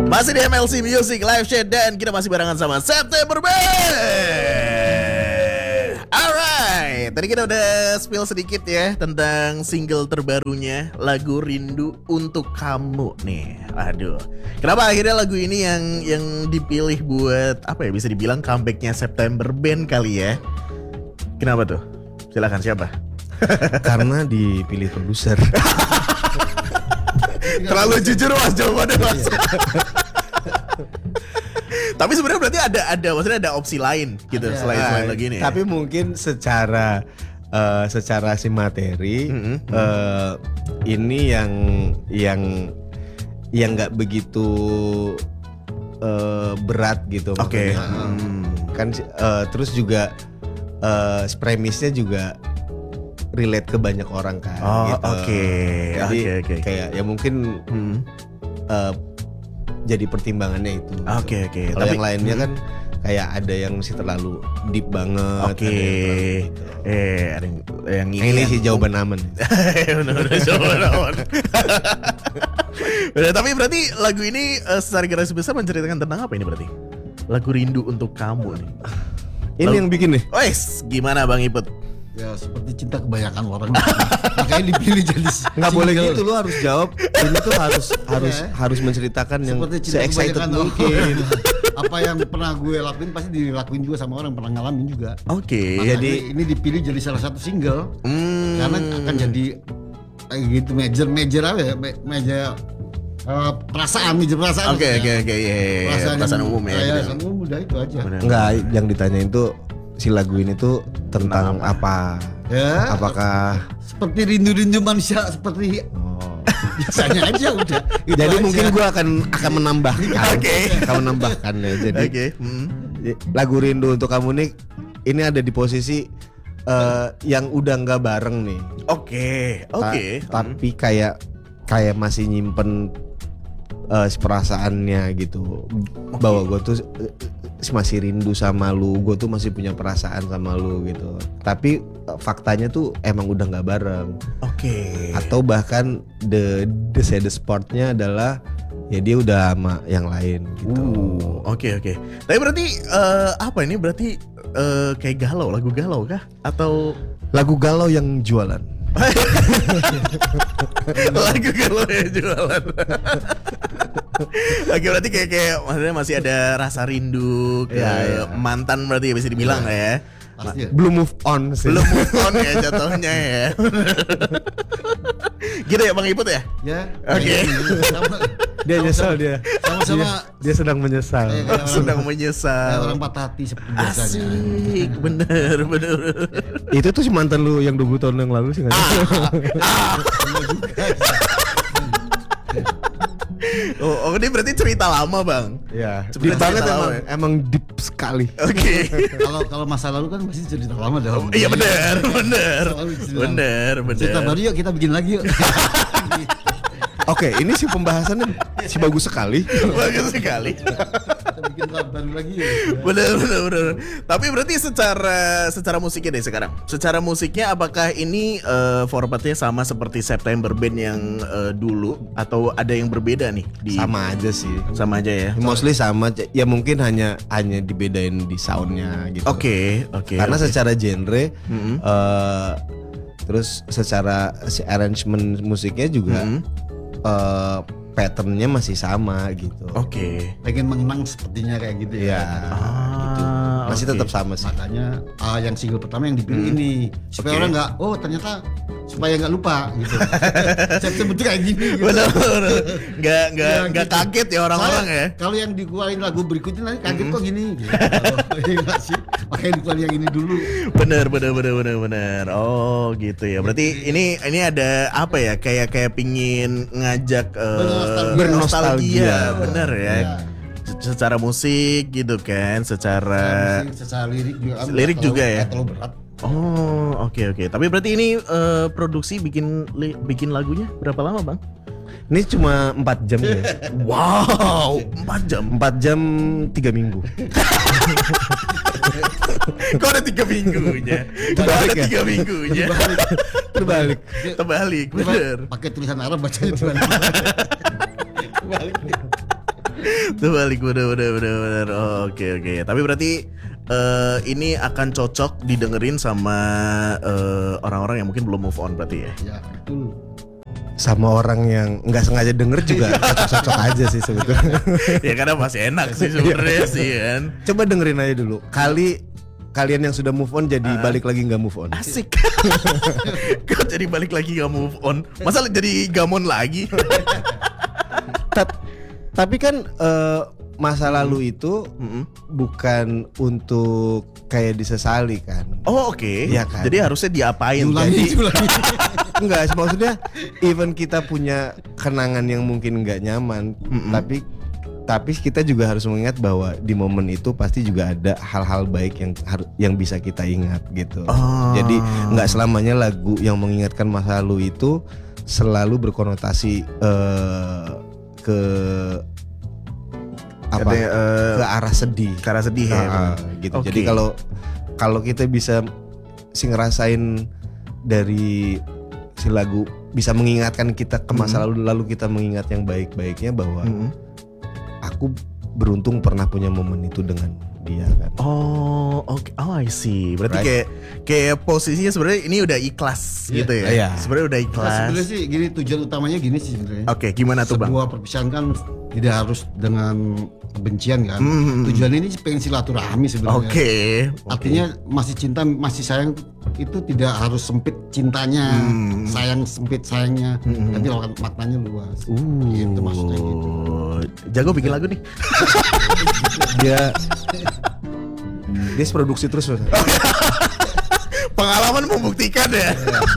Masih di MLC Music Live Chat dan kita masih barengan sama September Band. Alright, tadi kita udah spill sedikit ya tentang single terbarunya, lagu Rindu Untuk Kamu nih. Aduh, kenapa akhirnya lagu ini yang dipilih buat apa ya, bisa dibilang comebacknya September Band kali ya? Kenapa tuh? Silakan, siapa? Karena dipilih produser. Terlalu jujur mas jawabannya mas. Tapi sebenarnya berarti ada maksudnya ada opsi lain gitu selain lagi ini. Tapi mungkin secara si materi ini yang nggak begitu berat gitu. Oke. Kan terus juga premisnya juga relate ke banyak orang kan. Oh, gitu. oke. Jadi Oke. kayak ya mungkin jadi pertimbangannya itu. Oke. Kalau yang lainnya kan kayak ada yang masih terlalu deep banget. Oke. Ada yang ini sih jawaban aman. Benar jawaban aman. Benar, tapi berarti lagu ini secara garis besar menceritakan tentang apa ini berarti? Lagu Rindu Untuk Kamu nih. Ini yang bikin nih. Wes, gimana Bang Iput? Ya seperti cinta kebanyakan orang. Makanya dipilih jadi Nggak boleh single. gitu, lu harus jawab. Ini tuh harus menceritakan yang Seperti cinta se-excited kebanyakan mungkin. Apa yang pernah gue lakuin pasti dilakuin juga sama orang, pernah ngalamin juga. Oke. Makanya jadi- ini dipilih jadi salah satu single karena akan jadi gitu major apa ya, perasaan. Oke. maksudnya. Perasaan umum ya. gitu. Perasaan umum udah itu aja. Benar. Enggak, yang ditanyain tuh si lagu ini tuh tentang apa? Ya. Apakah Seperti rindu-rindu manusia seperti biasanya aja udah. Itu jadi aja. mungkin gue akan menambahkan. Oke. Akan menambahkan ya. Jadi Oke. lagu Rindu Untuk Kamu nih ini ada di posisi yang udah nggak bareng nih. Oke. Tapi kayak masih nyimpen perasaannya gitu. Bahwa gue tuh masih rindu sama lu, gue tuh masih punya perasaan sama lu gitu. Tapi faktanya tuh emang udah nggak bareng. Oke. Atau bahkan the saddest partnya adalah ya dia udah sama yang lain gitu. Oke. Tapi berarti apa ini berarti kayak galau, lagu galau kah? Atau Lagu galau yang jualan. lagu galau yang jualan? Oke, berarti kayak maksudnya masih ada rasa rindu ke mantan berarti ya bisa dibilang lah ya. Pasti ya. Belum move on sih. Belum move on ya jatuhnya ya. Gitu ya Bang Iput ya? Ya. Oke. Dia nyesal dia. Sama-sama Dia sedang menyesal. kayak orang- Sedang kayak menyesal. orang patah hati seperti biasanya. Asik, bener. Itu tuh si mantan lu yang 20 tahun yang lalu sih nggak sih? Oh, ini berarti cerita lama Bang. Ya, Sebenarnya deep banget cerita emang, lama ya? emang deep sekali. Oke. Kalau masa lalu kan masih cerita lama dong. Iya bener. Selalu cerita. Cerita baru yuk kita bikin lagi yuk. Oke, ini si pembahasannya si bagus sekali. Bagus sekali. Kita bikin baru lagi yuk. Bener. Tapi berarti secara musiknya deh sekarang. Secara musiknya apakah ini formatnya sama seperti September Band yang dulu atau ada yang berbeda nih? Sama aja sih. Sama aja ya. Mostly sama, ya mungkin hanya dibedain di soundnya gitu. Oke. Karena secara genre, terus secara si arrangement musiknya juga patternnya masih sama gitu. Oke. Pengen mengenang sepertinya kayak gitu Iya. ya. Gitu. Masih oke. tetap sama sih. Makanya yang single pertama yang dipilih ini supaya Oke. orang nggak, ternyata supaya nggak lupa gitu. Sebetulnya kayak gini. Gitu. Bener. Nggak gitu. kaget ya orang-orang Soalnya, ya. Kalau yang dikeluarin lagu berikutnya nanti kaget kok gini. Gitu. Iya nggak sih? Makanya dikeluarin yang ini dulu. Bener. Oh gitu ya. Berarti ini ada apa ya? Kayak pingin ngajak Bernostalgia. bener ya. Iya. Secara musik gitu kan, secara Secara lirik juga. kan Lirik nggak juga terlalu- ya? nggak terlalu berat. oh oke. Tapi berarti ini produksi bikin lagunya berapa lama Bang? Ini cuma 4 jam ya. Wow, 4 jam. 4 jam 3 minggu. Kok ada 3 minggunya? Kok ada Terbalik ya? 3 minggunya? Terbalik. Terbalik, bener. Pakai tulisan Arab bacanya gimana? Balik. Terbalik, bener. Oh, oke. Tapi berarti ini akan cocok didengerin sama orang-orang yang mungkin belum move on berarti ya. Ya betul. Sama orang yang nggak sengaja denger juga cocok aja sih sebetulnya. Ya karena masih enak sih sebenarnya sih kan. Coba dengerin aja dulu. Kalian yang sudah move on jadi balik lagi nggak move on. Asik. Kau jadi balik lagi gak move on. Masa jadi gamon lagi? Tapi kan masa lalu itu bukan untuk kayak disesali kan. Oh oke. Iya kan? Jadi harusnya diapain? Ulangi. Enggak, maksudnya even kita punya kenangan yang mungkin nggak nyaman, tapi kita juga harus mengingat bahwa di momen itu pasti juga ada hal-hal baik yang bisa kita ingat gitu. Jadi nggak selamanya lagu yang mengingatkan masa lalu itu selalu berkonotasi ke apa? Ke arah sedih. Ke arah sedih ya. Gitu. Okay. Jadi kalau kita bisa ngerasain dari si lagu bisa mengingatkan kita ke masa lalu kita mengingat yang baik-baiknya bahwa aku beruntung pernah punya momen itu dengan dia kan. Oh, oke. Oh, I see. Berarti kayak posisinya sebenarnya ini udah ikhlas gitu ya. Iya. Sebenarnya udah Nah, ikhlas. sebenarnya sih gini, tujuan utamanya gini sih sebenarnya. Oke, gimana tuh Bang? Sebuah perpisahan kan tidak harus dengan kebencian kan. Tujuan ini pengen silaturahmi sebenarnya. Oke. Artinya masih cinta, masih sayang itu tidak harus sempit cintanya, sayang sempit sayangnya, tapi maknanya luas. Gitu maksudnya gitu. Jago bikin lagu nih. Dia produksi terus. Pengalaman membuktikan ya.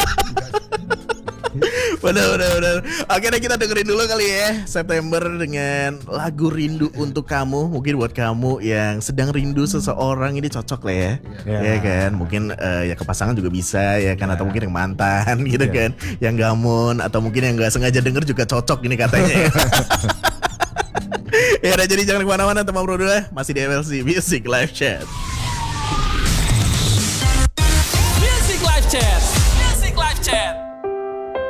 Benar. Oke, nah kita dengerin dulu kali ya September dengan lagu Rindu Untuk Kamu. Mungkin buat kamu yang sedang rindu seseorang ini cocok lah ya. Ya kan, mungkin ya ke pasangan juga bisa ya kan, atau mungkin yang mantan gitu kan, yang gamon, atau mungkin yang nggak sengaja denger juga cocok ini katanya ya. Ya udah, jadi jangan kemana-mana teman bro dulu ya. Masih di MLC Music Live Chat.